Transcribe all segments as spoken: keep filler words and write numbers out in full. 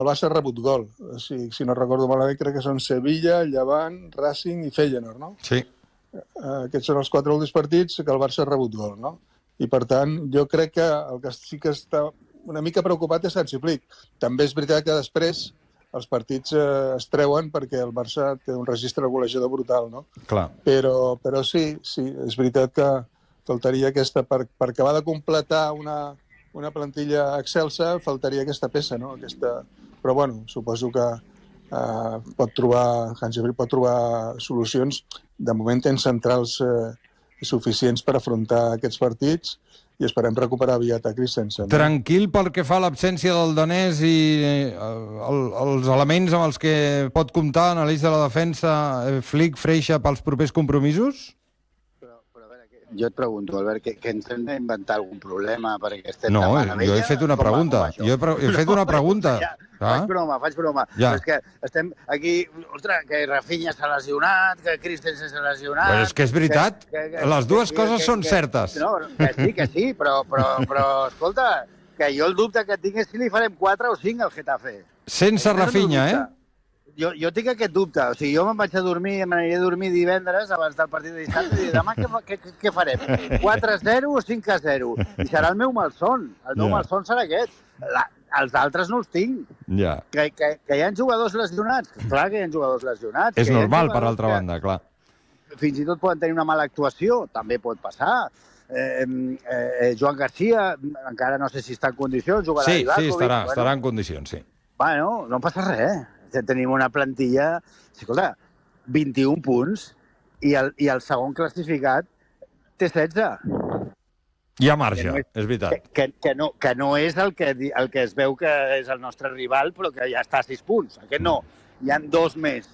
el Barça ha rebut gol. Si, si no recordo malament, crec que són Sevilla, Llevant, Racing i Feyenoord, no? Sí. Uh, aquests són els quatre últims partits que el Barça ha rebut gol, no? I, per tant, jo crec que el que sí que està una mica preocupat és Sant Ciplic. També és veritat que després els partits eh, es treuen perquè el Barça té un registre golejador brutal, no? Clar. Però, però sí, sí, és veritat que faltaria aquesta, per, per acabar de completar una, una plantilla excelsa, faltaria aquesta peça, no? Aquesta... Però, bueno, suposo que eh, pot trobar, Hans Flick pot trobar solucions. De moment tens centrals eh, suficients per afrontar aquests partits i esperem recuperar aviat a Christensen. No? Tranquil pel que fa a l'absència del danès i eh, el, els elements amb els que pot comptar en l'eix de la defensa eh, Flick, Freixa pels propers compromisos? Jo et pregunto, Albert, que, que ens hem d'inventar algun problema perquè estem no, davant a jo he fet una com pregunta. Va, jo he, pre he fet una pregunta. Ja, ah? Faig broma, faig broma. Ja. Però és que estem aquí, ostres, que Rafinha s'ha lesionat, que Christensen s'ha lesionat... Però és que és veritat, que, que, les dues que, coses que, són que, certes. No, que sí, que sí, però, però, però escolta, que jo el dubte que tinc és si li farem quatre o cinc al Getafe. Sense Rafinha, eh? Jo, jo tinc aquest dubte. O sigui, jo me'n vaig a dormir, m'aniré a dormir divendres abans del partit de dissabte i dir, demà què, què, què farem? quatre a zero o cinc a zero? I serà el meu malson. El meu yeah. malson serà aquest. La, els altres no els tinc. Yeah. Que, que, que hi ha jugadors lesionats. Clar que hi ha jugadors lesionats. És normal, per altra banda, clar. Fins i tot poden tenir una mala actuació. També pot passar. Eh, eh, Joan Garcia, encara no sé si està en condicions. Jugarà sí, a sí, estarà, bueno, estarà en condicions, sí. Bueno, no passa res. Tenim una plantilla, escolta, vint-i-un punts i el, i el segon classificat té setze. Hi ha marge, no és, és veritat. Que, que, que, no, que no és el que, el que es veu que és el nostre rival, però que ja està a sis punts. Aquest no, hi ha dos més.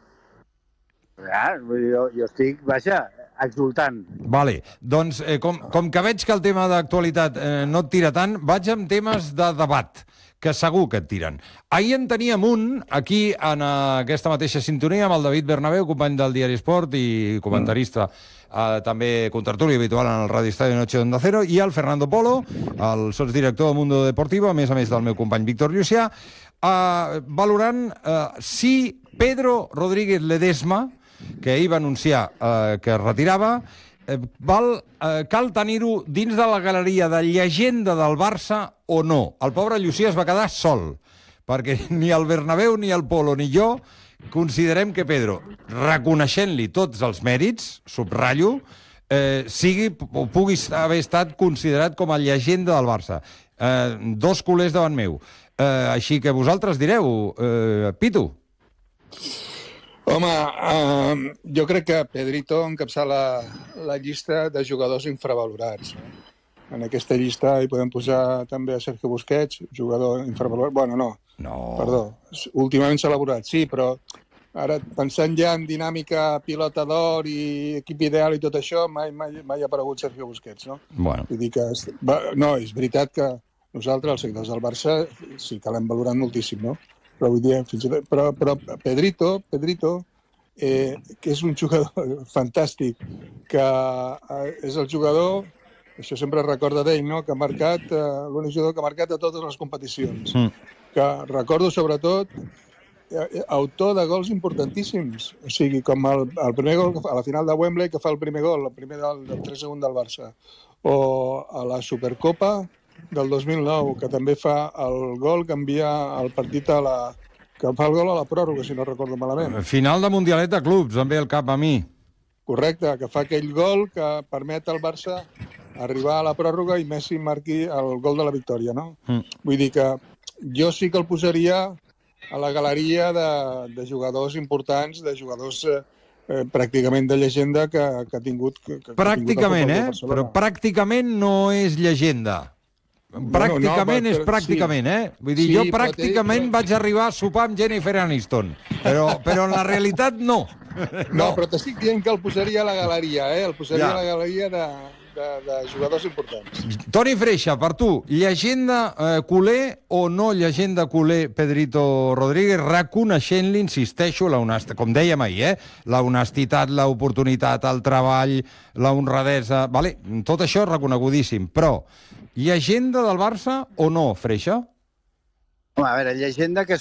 Ja, jo, jo estic, vaja, exultant. Vale, doncs eh, com, com que veig que el tema d'actualitat eh, no et tira tant, vaig amb temes de debat, que segur que et tiren. Ahir en teníem un, aquí, en aquesta mateixa sintonia, amb el David Bernabéu, company del Diari Esport i comentarista, mm. eh, també contertuli habitual en el Radio Estadio Noche Onda Cero, i el Fernando Polo, el sotsdirector de Mundo Deportivo, a més a més del meu company Víctor Llucià, eh, valorant eh, si Pedro Rodríguez Ledesma, que ahir va anunciar eh, que es retirava, eh, val, eh, cal tenir-ho dins de la galeria de llegenda del Barça o no. El pobre Llucià es va quedar sol, perquè ni el Bernabéu, ni el Polo, ni jo considerem que Pedro, reconeixent-li tots els mèrits, subratllo, eh, sigui o pugui haver estat considerat com a llegenda del Barça. Eh, dos culers davant meu. Eh, així que vosaltres direu, eh, Pitu. Home, uh, jo crec que Pedrito encapçala la llista de jugadors infravalorats. No? En aquesta llista hi podem posar també a Sergio Busquets, jugador infravalorat. Bueno, no, no. Perdó, últimament s'ha elaborat, sí, però ara pensant ja en dinàmica pilota d'or i equip ideal i tot això, mai, mai, mai ha aparegut Sergio Busquets, no? Bueno. Vull dir que, no, és veritat que nosaltres, els seguidors del Barça, sí que l'hem valorat moltíssim, no? Però, vull dir, fins i tot, però, però Pedrito, Pedrito eh, que és un jugador fantàstic, que eh, és el jugador, això sempre recorda d'ell, no? Que ha marcat, eh, l'únic jugador que ha marcat a totes les competicions. Mm. Que recordo, sobretot, eh, autor de gols importantíssims. O sigui, com el, el primer gol a la final de Wembley, que fa el primer gol, el primer del, del tres segon del Barça. O a la Supercopa del dos mil nou, que també fa el gol que envia el partit a la... que fa el gol a la pròrroga, si no recordo malament. Final de Mundialet de Clubs, em ve el cap a mi. Correcte, que fa aquell gol que permet al Barça arribar a la pròrroga i Messi marqui el gol de la victòria, no? Mm. Vull dir que jo sí que el posaria a la galeria de, de jugadors importants, de jugadors eh, eh, pràcticament de llegenda que, que ha tingut... Que, que pràcticament, ha tingut eh? Però pràcticament no és llegenda. Pràcticament no, no, és pràcticament, sí. eh? Vull dir, sí, jo pràcticament té... vaig arribar a sopar amb Jennifer Aniston, però, però en la realitat no. No, no però t'estic dient que el posaria a la galeria, eh? El posaria ja. a la galeria de, de, de jugadors importants. Toni Freixa, per tu, llegenda eh, culer o no llegenda culer Pedrito Rodríguez, reconeixent-li, insisteixo, la honesta, com dèiem ahir, eh? La honestitat, l'oportunitat, el treball, la honradesa... Vale? Tot això és reconegudíssim, però llegenda del Barça o no, Freixa? Home, a veure, llegenda que